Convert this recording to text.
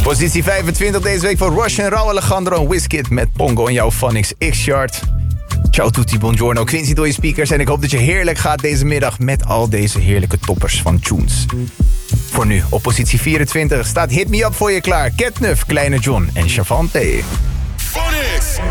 Positie 25 deze week voor Rush en Rauw Alejandro en Wizkid met Pongo in jouw Phonics X-chart. Ciao tutti, buongiorno, Quincy door je speakers. En ik hoop dat je heerlijk gaat deze middag met al deze heerlijke toppers van tunes. Voor nu, op positie 24 staat Hit Me Up voor je klaar. Catnuf, Kleine John en Chavante.